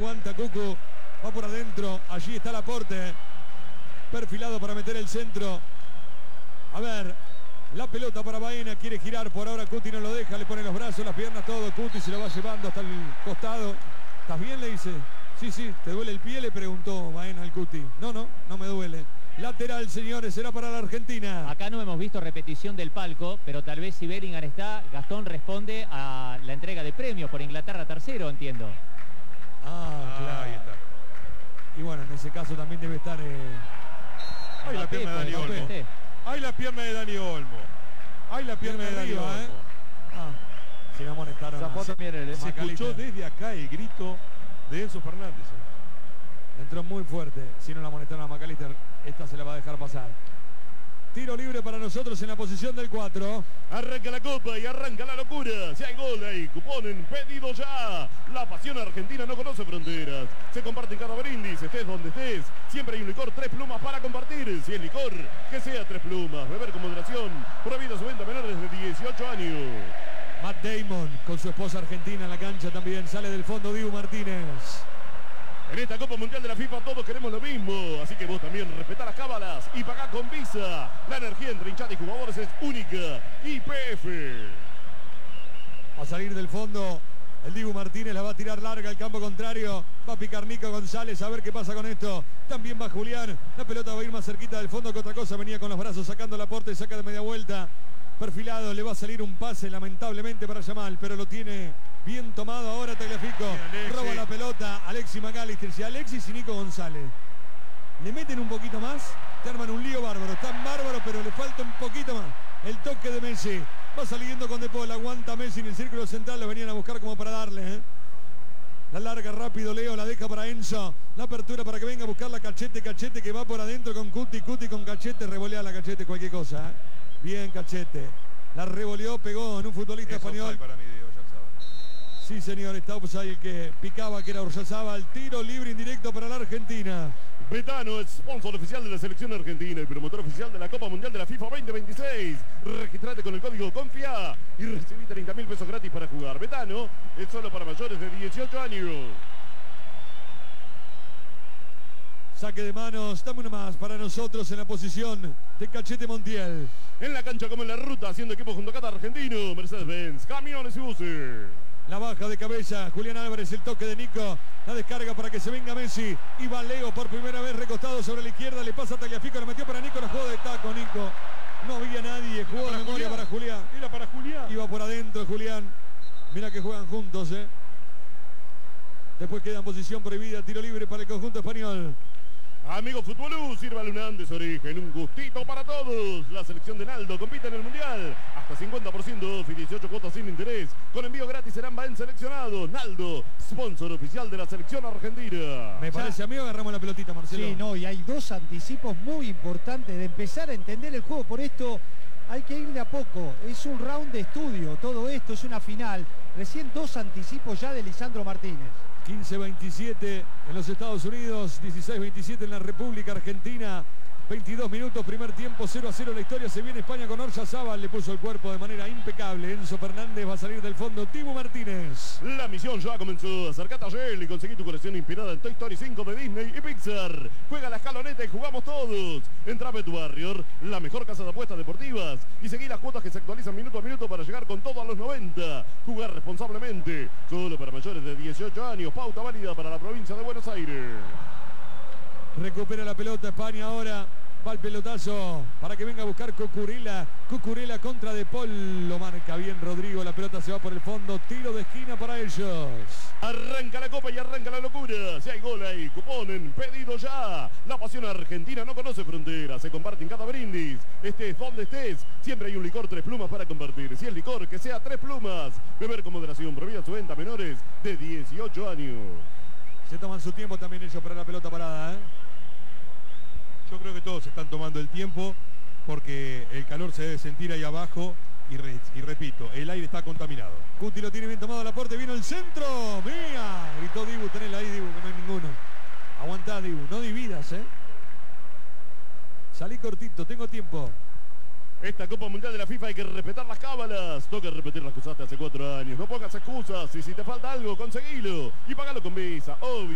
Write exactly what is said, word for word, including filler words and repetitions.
aguanta Cucu. Va por adentro. Allí está Laporte. Perfilado para meter el centro. A ver. La pelota para Baena. Quiere girar. Por ahora Cuti no lo deja. Le pone los brazos, las piernas, todo. Cuti se lo va llevando hasta el costado. ¿Estás bien? Le dice. Sí, sí. ¿Te duele el pie? Le preguntó Baena al Cuti. No, no. No me duele. Lateral, señores, será para la Argentina. Acá no hemos visto repetición del palco, pero tal vez si Bellingham está, Gastón responde a la entrega de premios por Inglaterra tercero, entiendo. Ah, claro. Ahí está. Y bueno, en ese caso también debe estar... Eh... Ahí la pierna de Dani Olmo. Ahí la pierna de Dani Olmo. Ahí la pierna de Dani Olmo. ¿eh? Ah, si no amonestaron. Esa foto, miren, se escuchó desde acá el grito de Enzo Fernández. ¿eh? Entró muy fuerte. Si no la amonestaron a McAllister, esta se la va a dejar pasar. Tiro libre para nosotros en la posición del cuatro. Arranca la copa y arranca la locura. Si hay gol hay cupón en pedido ya. La pasión argentina no conoce fronteras. Se comparte en cada brindis, estés donde estés. Siempre hay un licor Tres Plumas para compartir. Si es licor, que sea Tres Plumas. Beber con moderación. Prohibida su venta a menores de dieciocho años. Matt Damon con su esposa argentina en la cancha también. Sale del fondo Dibu Martínez. En esta Copa Mundial de la FIFA todos queremos lo mismo, así que vos también respetá las cábalas y pagá con Visa. La energía entre hinchada y jugadores es única. Y P F. Va a salir del fondo el Dibu Martínez, la va a tirar larga al campo contrario. Va a picar Nico González, a ver qué pasa con esto. También va Julián. La pelota va a ir más cerquita del fondo que otra cosa. Venía con los brazos sacando la Laporte, saca de media vuelta. Perfilado, le va a salir un pase lamentablemente para Yamal, pero lo tiene bien tomado ahora Tagliafico. Roba la pelota Alexis McAllister. Si Alexis y Nico González le meten un poquito más, te arman un lío bárbaro. Están bárbaros, pero le falta un poquito más. El toque de Messi. Va saliendo con De Paul, aguanta Messi en el círculo central. Lo venían a buscar como para darle, ¿eh? La larga rápido Leo, la deja para Enzo. La apertura para que venga a buscar la Cachete. Cachete que va por adentro con Cuti. Cuti con Cachete. Revolea la Cachete, cualquier cosa, ¿eh? Bien Cachete. La revoleó, pegó en un futbolista es español. Para mí, de sí, señor, está offside el que picaba, que era Oyarzabal. Tiro libre indirecto para la Argentina. Betano es sponsor oficial de la selección argentina y promotor oficial de la Copa Mundial de la FIFA veinte veintiséis. Registrate con el código CONFIA y recibí treinta mil pesos gratis para jugar. Betano es solo para mayores de dieciocho años. Saque de manos, dame una más para nosotros en la posición de Cachete Montiel. En la cancha como en la ruta, haciendo equipo junto a Cata Argentino, Mercedes-Benz, camiones y buses. La baja de cabeza, Julián Álvarez, el toque de Nico. La descarga para que se venga Messi. Y va Leo por primera vez recostado sobre la izquierda. Le pasa a Tagliafico, lo metió para Nico, la jugó de taco Nico. No había nadie, jugó de memoria para Julián. Era para Julián. Iba por adentro Julián. Mira que juegan juntos, ¿eh? Después queda en posición prohibida, tiro libre para el conjunto español. Amigos Futbolú, sírvale un Andes Origen, un gustito para todos. La selección de Naldo compite en el Mundial. Hasta cincuenta por ciento off y dieciocho cuotas sin interés. Con envío gratis serán Baen seleccionados. Naldo, sponsor oficial de la selección argentina. Me parece, amigo, agarramos la pelotita, Marcelo. Sí, no, y hay dos anticipos muy importantes de empezar a entender el juego. Por esto hay que ir de a poco. Es un round de estudio, todo esto es una final. Recién dos anticipos ya de Lisandro Martínez. quince veintisiete en los Estados Unidos, dieciséis veintisiete en la República Argentina. veintidós minutos, primer tiempo, cero a cero la historia. Se viene España con Oyarzabal, le puso el cuerpo de manera impecable. Enzo Fernández va a salir del fondo, Dibu Martínez. La misión ya comenzó. Acercate a Shell y conseguí tu colección inspirada en Toy Story cinco de Disney y Pixar. Juega la escaloneta y jugamos todos. Entra a Bet Warrior, la mejor casa de apuestas deportivas. Y seguí las cuotas que se actualizan minuto a minuto para llegar con todo a los noventa. Jugar responsablemente. Solo para mayores de dieciocho años. Pauta válida para la provincia de Buenos Aires. Recupera la pelota España ahora. Va el pelotazo para que venga a buscar Cucurella. Cucurella contra De Paul. Lo marca bien Rodrigo. La pelota se va por el fondo. Tiro de esquina para ellos. Arranca la copa y arranca la locura. Si hay gol hay cupón en pedido ya. La pasión argentina no conoce fronteras. Se comparte en cada brindis. Estés donde estés. Siempre hay un licor Tres Plumas para compartir. Si es licor, que sea Tres Plumas. Beber con moderación. Prohibida su venta a menores de dieciocho años. Se toman su tiempo también ellos para la pelota parada, ¿eh? Yo creo que todos están tomando el tiempo porque el calor se debe sentir ahí abajo y, re, y repito, el aire está contaminado. Cuti lo tiene bien tomado al aporte, vino el centro. ¡Mía! Gritó Dibu, tenela ahí Dibu, que no hay ninguno. Aguantá Dibu, no dividas, ¿eh? Salí cortito, tengo tiempo. Esta Copa Mundial de la FIFA hay que respetar las cábalas. Toca repetir las que usaste hace cuatro años. No pongas excusas y si te falta algo, conseguilo. Y pagalo con Visa, obvio.